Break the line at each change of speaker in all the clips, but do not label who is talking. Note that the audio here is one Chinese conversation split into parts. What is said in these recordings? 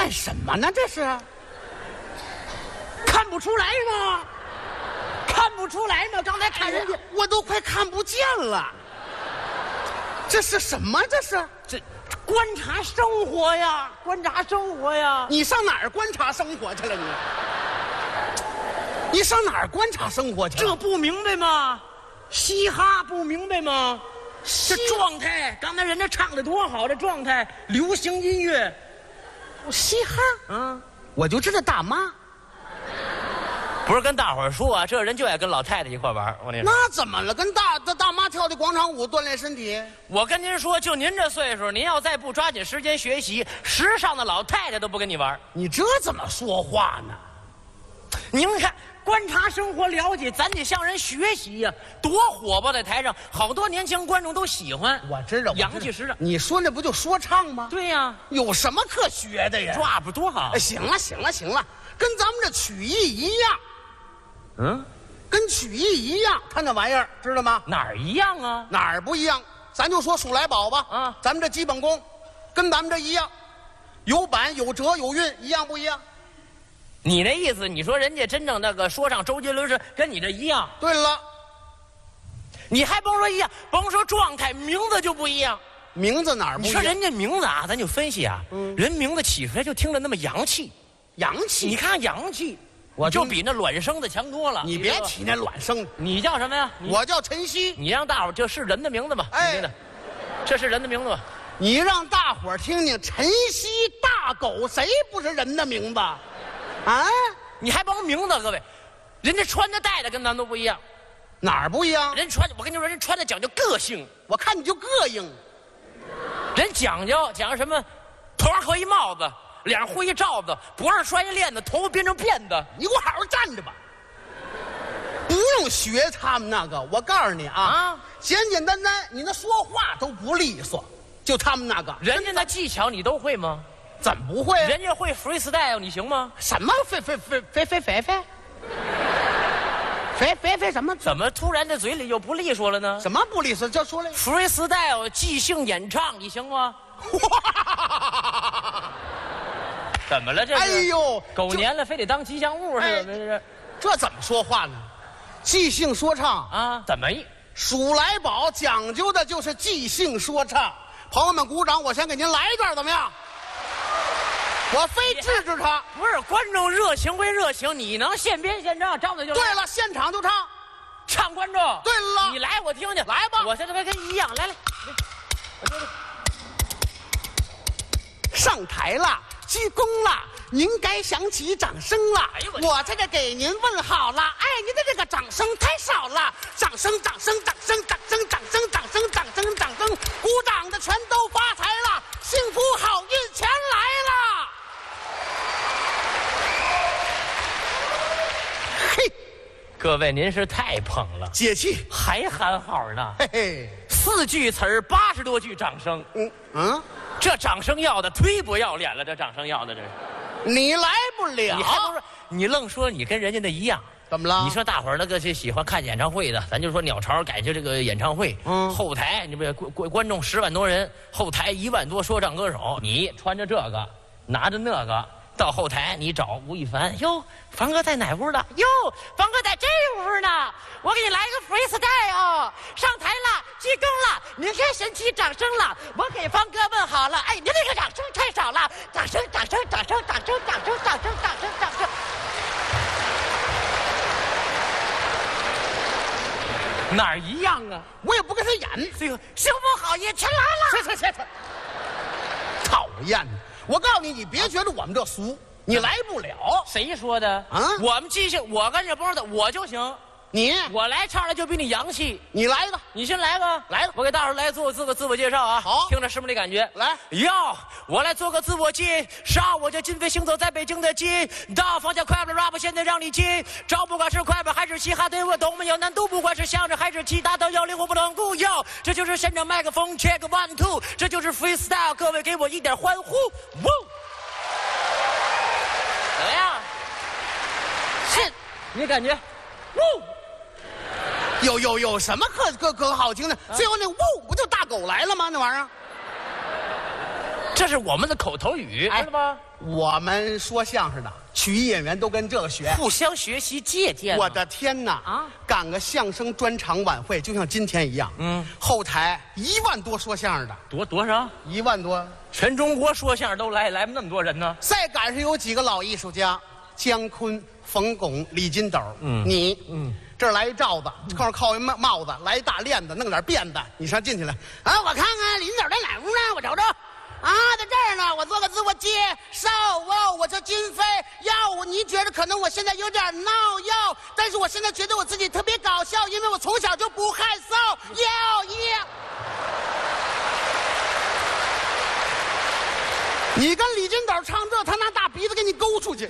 干什么呢？这是看不出来吗？看不出来吗？刚才看人家，我都快看不见了。这是什么？这是
这观察生活呀，观察生活呀。
你上哪儿观察生活去了你？你上哪儿观察生活去了？
这不明白吗？嘻哈不明白吗？这状态，刚才人家唱的多好，这状态，流行音乐，
嘻哈啊，我就知道大妈。
不是跟大伙儿说啊，这人就爱跟老太太一块玩。我跟你说，
那怎么了？跟大妈跳的广场舞锻炼身体。
我跟您说，就您这岁数，您要再不抓紧时间学习，时尚的老太太都不跟你玩。
你这怎么说话呢？
您看，观察生活，了解，咱得向人学习呀、多火爆在台上，好多年轻观众都喜欢。
我知道，
洋气时尚。
你说那不就说唱吗？
对呀、
有什么可学的呀
，rap 多好。
哎，行了，行了，行了，跟咱们这曲艺一样。
嗯，
跟曲艺一样，他那玩意儿知道吗？
哪儿一样啊？
哪儿不一样？咱就说数来宝吧。
啊，
咱们这基本功，跟咱们这一样，有板有折有韵，一样不一样？
你那意思，你说人家真正那个说唱周杰伦是跟你这一样？
对了，
你还甭说一样，甭说状态，名字就不一样。
名字哪儿不一样？
你说人家名字啊，咱就分析啊，人名字起出来就听着那么洋气，
洋气。
你看洋气。我就比那卵生的强多了。
你别提那卵生。
你叫什么呀？
我叫陈曦。
你让大伙儿这是人的名字吗？
哎，
这是人的名字吗？
你让大伙儿听听，陈曦大狗，谁不是人的名字？啊？
你还甭名字，各位，人家穿的戴的跟咱都不一样。
哪儿不一样？
人穿，我跟你说，人穿的讲究个性。
我看你就膈应。
人讲究什么？头上扣一帽子。脸上灰一罩子，脖上拴一链子，头发编成辫子。
你给我好好站着吧，不用学他们那个。我告诉你啊，简简单单，你那说话都不利索，就他们那个。
人家那技巧你都会吗？
怎么不会？
人家会 freestyle， 你行吗？
什么飞什么？
怎么突然这嘴里就不利索了呢？
什么不利索？就说了
freestyle 即兴演唱，你行吗？怎么了？这是？
哎呦，
狗年了，非得当吉祥物似的。
这怎么说话呢？即兴说唱
啊？怎么
数来宝讲究的就是即兴说唱。朋友们鼓掌，我先给您来一段，怎么样？我非治治他。
不是，观众热情归热情，你能现编现唱，张嘴就来。
对了，现场就唱，
唱观众。
对了，
你来，我听听。
来吧，
我现在跟一样，来，我听听。
上台了。鞠躬了，您该响起掌声了。
哎呦
我在这给您问好了。哎，您的这个掌声太少了，掌声，掌声，掌声，掌声，掌声，掌声，掌声，掌声，鼓掌的全都发财了，幸福好运全来了。嘿，
各位您是太捧了，
解气，
还喊好呢。
嘿嘿
，4句词儿80多句掌声。这掌声要的忒不要脸了，这掌声要的这是。
你来不了，
你还不说，你愣说你跟人家那一样。
怎么了？
你说大伙儿那个喜欢看演唱会的，咱就说鸟巢改就这个演唱会，后台你不观众10万多人，后台1万多说唱歌手，你穿着这个，拿着那个。到后台你找吴亦凡，哟，凡哥在哪屋呢？哟，凡哥在这屋呢。我给你来一个 freestyle， 上台了，鞠躬了，您该响起掌声了。我给凡哥问好了，哎，您这个掌声太少了，掌声，掌声，掌声，掌声，掌声，掌声，掌声，掌声。哪儿一样啊？
我也不跟他演。
这个幸福好运全来了。
切，讨厌！我告诉你，你别觉得我们这俗，你来不了。
谁说的啊？我们即兴，我跟着不是的，我就行。我来唱来就比你洋气。
你来一个，
你先来个，
来了。
我给大伙儿来做个自我介绍啊。
好，
听着是不是这感觉？
来，
哟，我来做个自我介绍，我叫金飞行走在北京的街道，方向快乐 rap 现在让你接招，不管是快板还是嘻哈，对我都没有难度，不管是相声还是其他的要领我不能顾要，这就是现场麦克风 check 1 2， 这就是 freestyle， 各位给我一点欢呼，哇！怎么样？是，你感觉？呜！
有什么可好听的？最后那呜不就大狗来了吗？那玩意儿，
这是我们的口头语，知道吗？
我们说相声的曲艺演员都跟这个学，
互相学习借鉴。
我的天哪！啊，赶个相声专场晚会，就像今天一样。后台1万多说相声的，
多少
？1万多，
全中国说相声都来那么多人呢。
再赶上有几个老艺术家，姜昆、冯巩、李金斗。这儿来一罩子，后面靠一帽子，来一大链子，弄点辫子，你上进去了啊！我看看李金斗在哪屋呢？我瞅瞅。啊，在这儿呢！我做个自我介绍哦，我叫金飞。你觉得可能我现在有点闹哟，但是我现在觉得我自己特别搞笑，因为我从小就不害臊。你跟李金斗唱这，他拿大鼻子给你勾出去。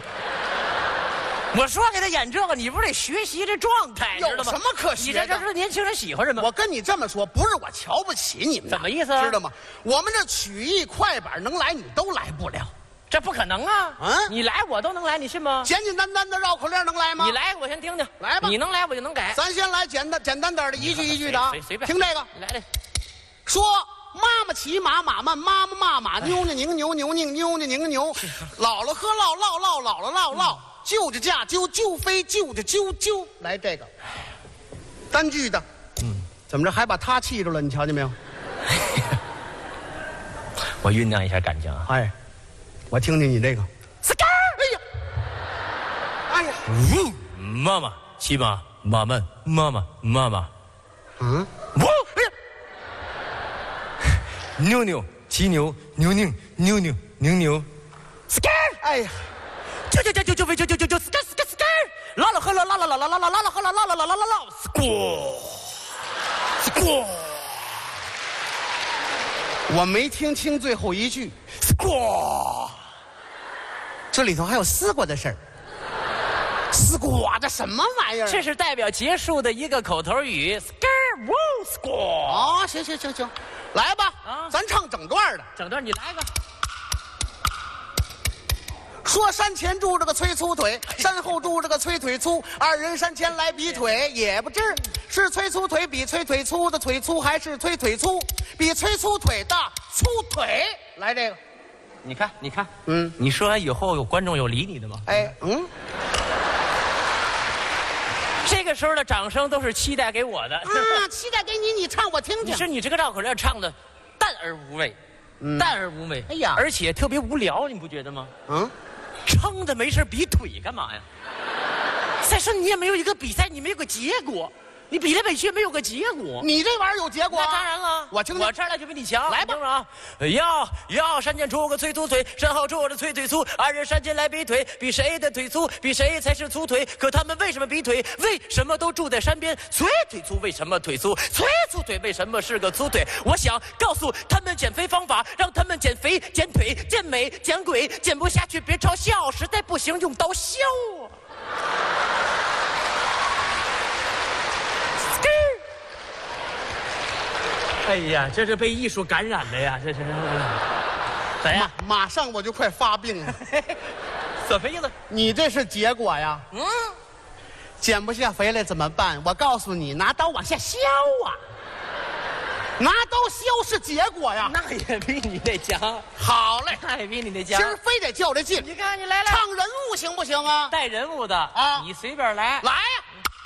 我说给他演这个，你不是得学习这状态，
有什么可学的？
你这是年轻人喜欢什么？
我跟你这么说，不是我瞧不起你们，
怎么意思？
知道吗？我们这曲艺快板能来，你都来不了，
这不可能啊！你来我都能来，你信吗？
简简单单的绕口令能来吗？
你来，我先听听。
来吧，
你能来我就能改。
咱先来简单点的，一句一句的啊，
随便
听这个。
来来，
说妈妈骑马，马慢，妈妈骂马，妞妞拧牛，牛拧妞妞拧牛，姥姥喝唠，姥姥唠。就着架揪，就飞就着揪，来这个单句的，怎么着还把他气着了？你瞧见没有？
我酝酿一下感情啊。
哎，我听听你这个。哎呀，
妈妈骑马，马慢，妈妈。哎呀，妞骑牛，牛拧牛。
哎呀。
就飞就唠了喝了唠，squaw，
我没听清最后一句
，squaw，
这里头还有丝瓜的事儿。丝瓜这什么玩意儿？
这是代表结束的一个口头语 ，squaw。
哦，行，来吧，咱唱整段的。
整段你来个。
说山前住着个崔粗腿，山后住着个崔腿粗，二人山前来比腿，也不知是崔粗腿比崔腿粗的腿粗，还是崔腿粗比崔粗腿的粗腿。来这个，
你看，你说完以后有观众有理你的吗？这个时候的掌声都是期待给我的，
期待给你，你唱我听听。
你这个绕口令唱的淡而无味，哎呀，而且特别无聊，你不觉得吗？撑的没事比腿干嘛呀？再说你也没有一个比赛，你没有个结果，你比来比去没有个结果。
你这玩意儿有结果？
那当然了，
我听听，
我这儿来就比你强。
来吧，
山前出个崔粗腿，山后住着崔腿粗，二人山前来比腿，比谁的腿粗，比谁才是粗腿。可他们为什么比腿？为什么都住在山边？崔腿粗为什么腿粗？崔粗腿为什么是个粗腿？我想告诉他们减肥方法，让他们减肥、减腿、减美、减鬼，减不下去别嘲笑，实在不行用刀削啊！哎呀，这是被艺术感染的呀！这是怎样？
马上我就快发病了。
怎么意思？
你这是结果呀？减不下肥来怎么办？我告诉你，拿刀往下削啊！拿刀削是结果呀。
那也比你那强。
好嘞，
那也比你那强。
今儿非得较这劲。
你看，你来
唱人物行不行啊？
带人物的啊，你随便来。
来呀！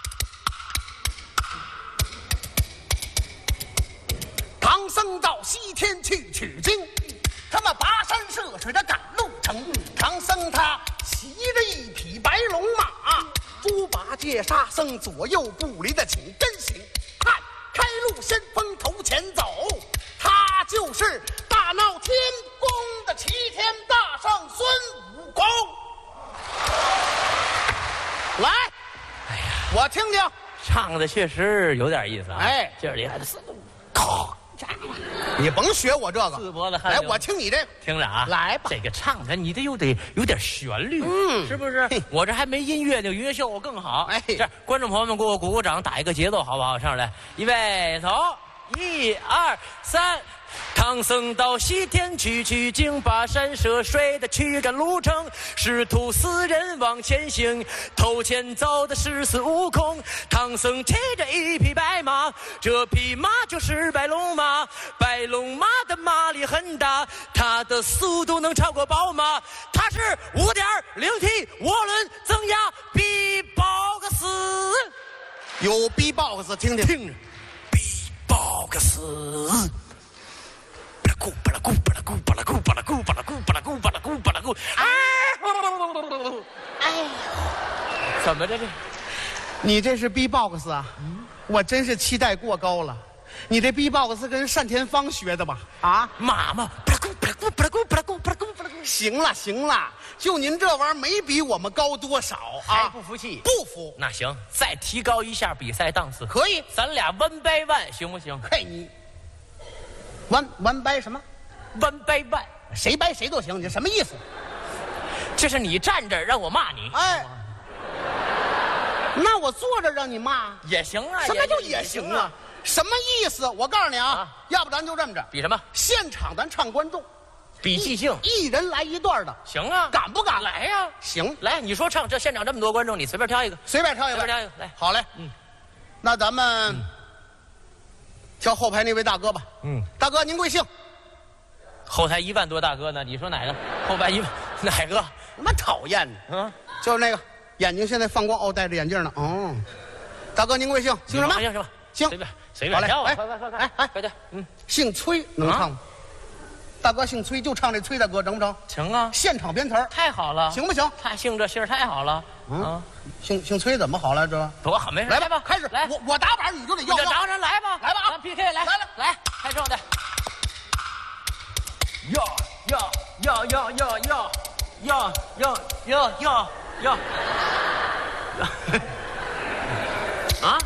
唐僧到西天去取经，他们跋山涉水的赶路程。唐僧他骑着一匹白龙马，猪八戒沙僧左右不离的紧跟行。看，开路先锋头前走，他就是大闹天宫的齐天大圣孙悟空。来，哎呀，我听听，
唱的确实有点意思啊。这里还得咔。
你甭学我这个，
四脖子汗。
来，我听你这个，
听着啊，
来吧。
这个唱的你得有点旋律，是不是？我这还没音乐呢，音乐效果更好。这观众朋友们给我鼓鼓掌，打一个节奏好不好？上来，预备，走，1、2、3， 唐僧到西天去经跋山涉水的驱赶路程，师徒4人往前行，头前走的是孙悟空。唐僧骑着一匹白马，这匹马就是白龙马，白龙马的马力很大，它的速度能超过宝马，它是5.0T 涡轮增压 B-box。
有 B-box 听听。
听着 ，B-box。巴拉咕巴拉咕巴拉咕巴拉咕巴拉咕巴拉咕巴拉咕巴拉咕，哎，怎么着这？
你这是 B-box 啊？我真是期待过高了。你这 B-box 跟单田芳学的吧？啊，
妈妈，巴拉咕巴拉咕巴拉咕巴拉咕巴拉咕巴拉咕。
行了行了，就您这玩意儿没比我们高多少啊？
还不服气？
不服？
那行，再提高一下比赛档次。
可以，
咱俩1 by 1行不行？
嘿你。完掰什么
1 by 1，
谁掰谁都行，你什么意思？
就是你站这儿让我骂你，
哎，那我坐着让你骂
也行啊。
什么叫也行啊？什么意思？我告诉你啊，要不咱就这么着，
比什么？
现场咱唱观众，
比即兴，
一人来一段的，
行啊？
敢不敢？
来呀！
行，
来，你说唱这现场这么多观众，你随便挑一个，
随便挑一个，
随便挑一个，来。
好嘞，那咱们挑后排那位大哥吧。大哥您贵姓？
后台1万多大哥呢，你说哪个？后排1万哪个？
他妈讨厌呢！就是那个眼睛现在放光哦，戴着眼镜呢。哦，大哥您贵姓？姓什么？
姓什么？
姓
随便挑啊！
快，
快点！
姓崔能唱吗？大哥姓崔，就唱这崔大哥成不成？
成啊！
现场编词儿，
太好了，
行不行？
他姓这姓太好了。
姓崔怎么好了？这
多好，没事。
来吧，开始。
来，
我打板，你就得要。
当然来吧，
来吧啊
！PK 来，开唱的。要啊！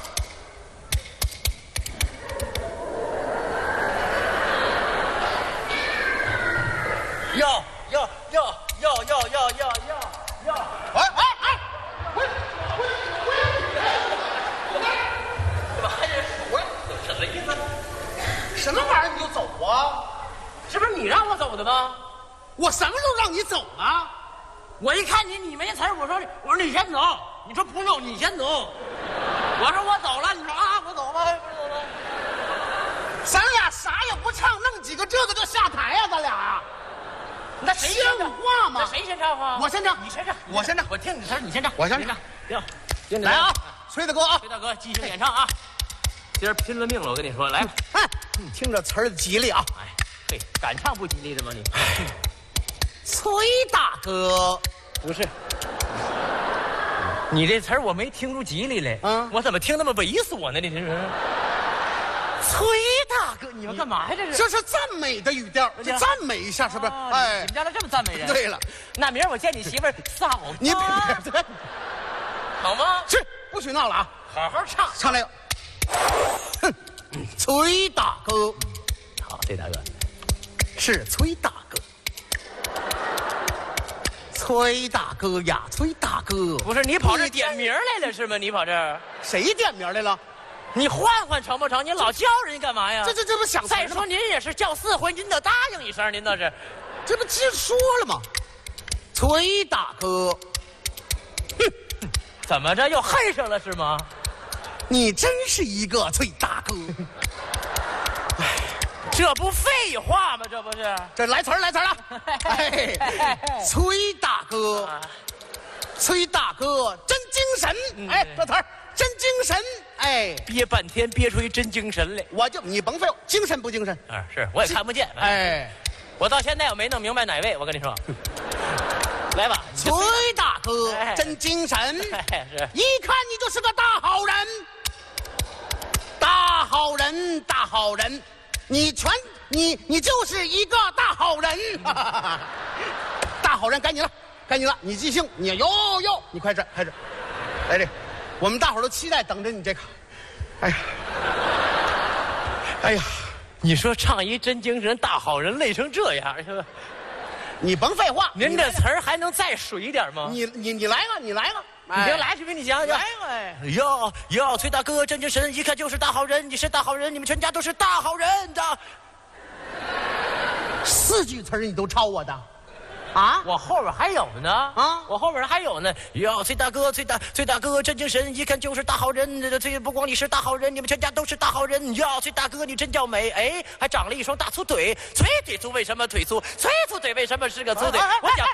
什么玩意儿你就走啊？
这不是你让我走的吗？
我什么时候让你走了？
我一看你没词儿，我说你先走，你说不用你先走，我说我走了，你说啊我走吧，不走了。
咱俩啥也不唱，弄几个这个就下台呀、咱俩。
那谁先唱
话吗？
那谁先唱啊？
我先唱，
你先唱，
我先唱，
我听你词儿，你先唱，
我先唱。
行，
来啊，崔大哥啊，
崔大哥即兴演唱啊，今儿拼了命了，我跟你说，来，
听着词儿吉利啊。
哎，嘿，敢唱不吉利的吗你？
崔大哥，
不是，你这词儿我没听出吉利来，我怎么听那么猥琐呢？你这是。崔大哥，你们干嘛呀？
这是赞美的语调，就赞美一下，是不是？
哎，你们家都这么赞美人？
对了，
那明儿我见你媳妇儿扫
你别，
好吗？
去，不许闹了啊！
好好唱，
唱那个。崔大哥，
好，崔大哥，
是崔大哥，崔大哥呀，崔大哥，
不是你跑这点名来了是吗？你跑这儿，
谁点名来了？
你换换成不成？你老叫人家干嘛呀？
这不想
再说您也是叫4回，您得答应一声，您倒是，
这不直说了吗？崔大哥，
怎么着又恨上了是吗？
你真是一个崔大哥。
这不废话吗？这不是？
这来词儿了！哎，崔大哥，崔大哥真精神！哎，这词儿真精神！哎，
憋半天憋出一真精神来。
你甭废话，精神不精神？
是，我也看不见。
哎，
我到现在我没弄明白哪位，我跟你说。来吧，
崔大哥真精神！
是，
一看你就是个大好人，大好人，大好人。你就是一个大好人，大好人，该你了，你即兴，你你快开始，来这，我们大伙儿都期待等着你这个，哎呀，
你说唱一真精神大好人累成这样是吧？
你甭废话，
您这词儿还能再水一点吗？
你来个，你
别来去，给你讲讲。
来个，
哟，崔大哥真精神，一看就是大好人，你是大好人，你们全家都是大好人的。
4句词你都抄我的，啊？
我后边还有呢
啊
我后边还有呢。哟，崔大哥，崔大哥真精神，一看就是大好人。这不光你是大好人，你们全家都是大好人。哟，崔大哥你真叫美，哎，还长了一双大粗腿。崔腿粗为什么腿粗？崔粗腿为什么是个粗腿？我讲